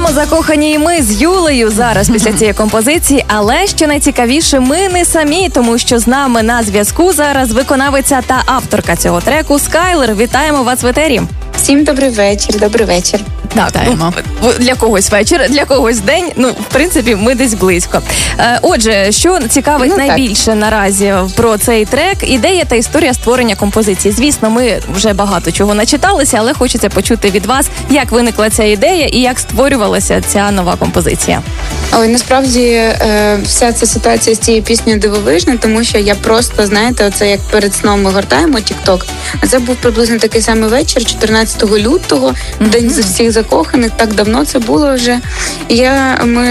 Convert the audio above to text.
закохані і ми з Юлею зараз після цієї композиції, але що найцікавіше, ми не самі, тому що з нами на зв'язку зараз виконавиця та авторка цього треку Скайлер. Вітаємо вас в етері. Всім добрий вечір, добрий вечір. Так, для когось вечір, для когось день, в принципі, ми десь близько. Отже, що цікавить найбільше наразі про цей трек? Ідея та історія створення композиції. Звісно, ми вже багато чого начиталися, але хочеться почути від вас, як виникла ця ідея і як створювалася ця нова композиція. Ой, насправді вся ця ситуація з цією піснею дивовижна, тому що я просто, знаєте, оце як перед сном ми гортаємо TikTok. А це був приблизно такий самий вечір, 14 лютого, день всіх закоханих, так давно це було вже. Ми